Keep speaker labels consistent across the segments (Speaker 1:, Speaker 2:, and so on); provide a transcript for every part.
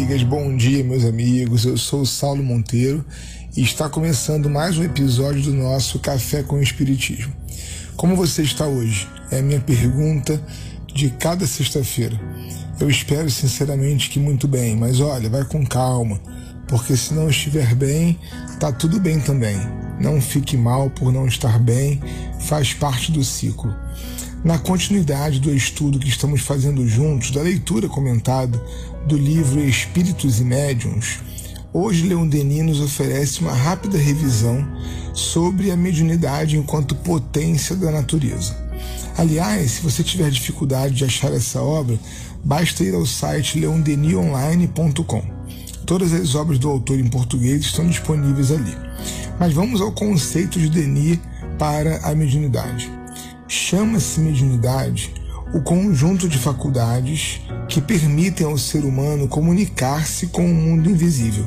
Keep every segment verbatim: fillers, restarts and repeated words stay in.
Speaker 1: amigas, bom dia, meus amigos. Eu sou o Saulo Monteiro e está começando mais um episódio do nosso Café com o Espiritismo. Como você está hoje? É a minha pergunta de cada sexta-feira. Eu espero sinceramente que muito bem, mas olha, vai com calma, porque se não estiver bem, tá tudo bem também. Não fique mal por não estar bem, faz parte do ciclo. Na continuidade do estudo que estamos fazendo juntos, da leitura comentada do livro Espíritos e Médiuns, hoje Leon Denis nos oferece uma rápida revisão sobre a mediunidade enquanto potência da natureza. Aliás, se você tiver dificuldade de achar essa obra, basta ir ao site leon denis online ponto com. Todas as obras do autor em português estão disponíveis ali. Mas vamos ao conceito de Denis para a mediunidade. Chama-se mediunidade o conjunto de faculdades que permitem ao ser humano comunicar-se com o mundo invisível.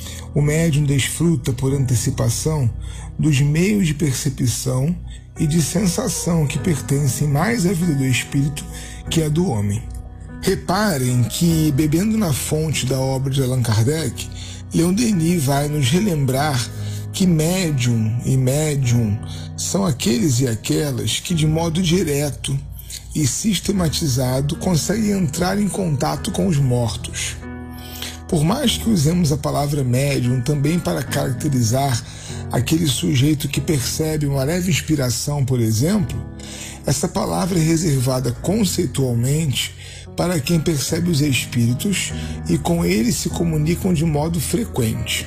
Speaker 1: O médium desfruta por antecipação dos meios de percepção e de sensação que pertencem mais à vida do espírito que à do homem. Reparem que, bebendo na fonte da obra de Allan Kardec, Leon Denis vai nos relembrar que médium e médium são aqueles e aquelas que de modo direto e sistematizado conseguem entrar em contato com os mortos. Por mais que usemos a palavra médium também para caracterizar aquele sujeito que percebe uma leve inspiração, por exemplo, essa palavra é reservada conceitualmente para quem percebe os espíritos e com eles se comunicam de modo frequente.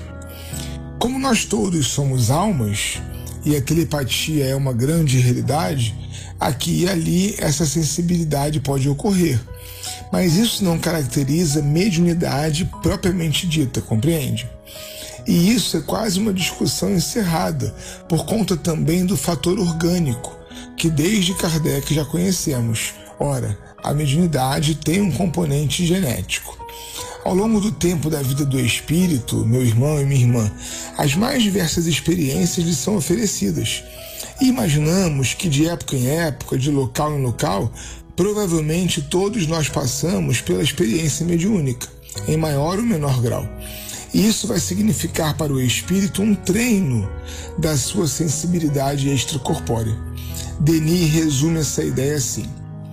Speaker 1: Como nós todos somos almas, e a telepatia é uma grande realidade, aqui e ali essa sensibilidade pode ocorrer. Mas isso não caracteriza mediunidade propriamente dita, compreende? E isso é quase uma discussão encerrada, por conta também do fator orgânico, que desde Kardec já conhecemos. Ora, a mediunidade tem um componente genético. Ao longo do tempo da vida do espírito, meu irmão e minha irmã, as mais diversas experiências lhe são oferecidas. E imaginamos que de época em época, de local em local, provavelmente todos nós passamos pela experiência mediúnica, em maior ou menor grau. E isso vai significar para o espírito um treino da sua sensibilidade extracorpórea. Denis resume essa ideia assim: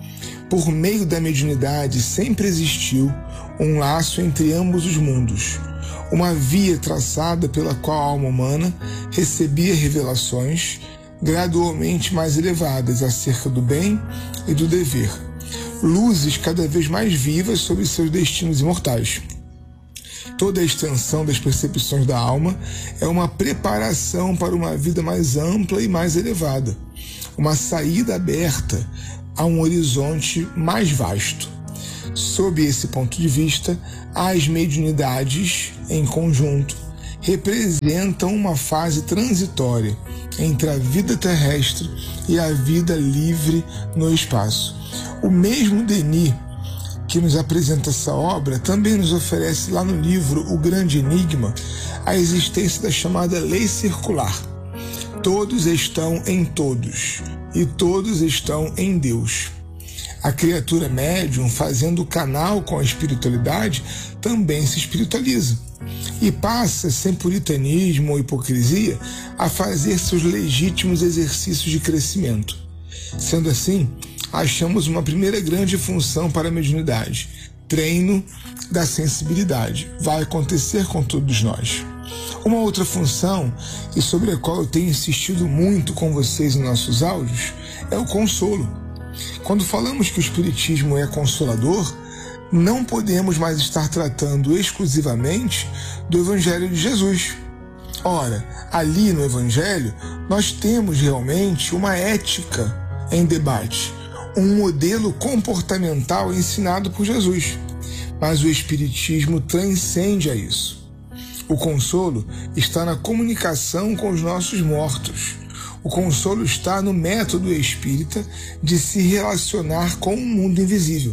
Speaker 1: por meio da mediunidade sempre existiu um laço entre ambos os mundos, uma via traçada pela qual a alma humana recebia revelações gradualmente mais elevadas acerca do bem e do dever, luzes cada vez mais vivas sobre seus destinos imortais. Toda a extensão das percepções da alma é uma preparação para uma vida mais ampla e mais elevada, uma saída aberta a um horizonte mais vasto. Sob esse ponto de vista, as mediunidades, em conjunto, representam uma fase transitória entre a vida terrestre e a vida livre no espaço. O mesmo Denis, que nos apresenta essa obra, também nos oferece lá no livro O Grande Enigma a existência da chamada lei circular. Todos estão em todos e todos estão em Deus. A criatura médium, fazendo o canal com a espiritualidade, também se espiritualiza e passa, sem puritanismo ou hipocrisia, a fazer seus legítimos exercícios de crescimento. Sendo assim, achamos uma primeira grande função para a mediunidade: treino da sensibilidade. Vai acontecer com todos nós. Uma outra função, e sobre a qual eu tenho insistido muito com vocês em nossos áudios, é o consolo. Quando falamos que o Espiritismo é consolador, não podemos mais estar tratando exclusivamente do Evangelho de Jesus. Ora, ali no Evangelho, nós temos realmente uma ética em debate, um modelo comportamental ensinado por Jesus. Mas o Espiritismo transcende a isso. O consolo está na comunicação com os nossos mortos. O consolo está no método espírita de se relacionar com o mundo invisível.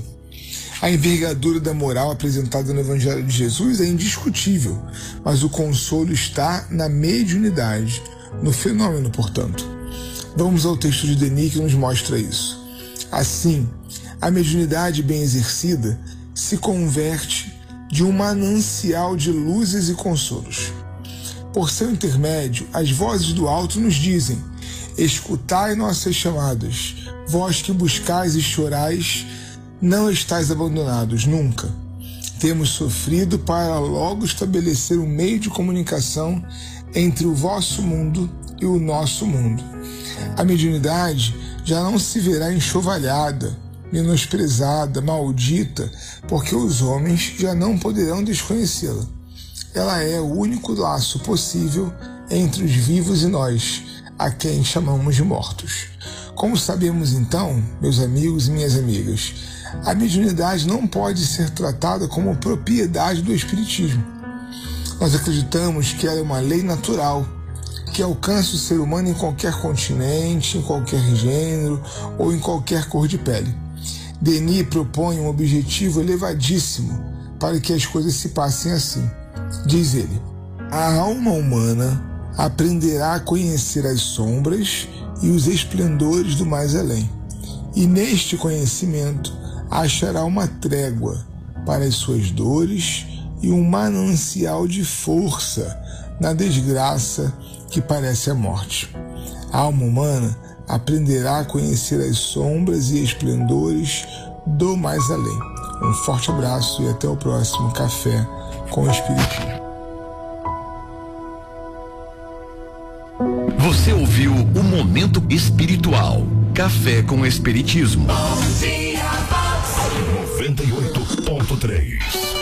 Speaker 1: A envergadura da moral apresentada no Evangelho de Jesus é indiscutível, mas o consolo está na mediunidade, no fenômeno, portanto. Vamos ao texto de Denis que nos mostra isso. Assim, a mediunidade bem exercida se converte de um manancial de luzes e consolos. Por seu intermédio, as vozes do alto nos dizem: escutai nossas chamadas, vós que buscais e chorais, não estáis abandonados nunca. Temos sofrido para logo estabelecer um meio de comunicação entre o vosso mundo e o nosso mundo. A mediunidade já não se verá enxovalhada, menosprezada, maldita, porque os homens já não poderão desconhecê-la. Ela é o único laço possível entre os vivos e nós, a quem chamamos de mortos. Como sabemos então, meus amigos e minhas amigas, a mediunidade não pode ser tratada como propriedade do espiritismo. Nós acreditamos que ela é uma lei natural, que alcança o ser humano em qualquer continente, em qualquer gênero ou em qualquer cor de pele. Denis propõe um objetivo elevadíssimo para que as coisas se passem assim. Diz ele: a alma humana aprenderá a conhecer as sombras e os esplendores do mais além, e neste conhecimento achará uma trégua para as suas dores e um manancial de força na desgraça que parece a morte. A alma humana aprenderá a conhecer as sombras e esplendores do mais além. Um forte abraço e até o próximo Café com o Espiritismo.
Speaker 2: Você ouviu o Momento Espiritual. Café com o Espiritismo.
Speaker 3: noventa e oito ponto três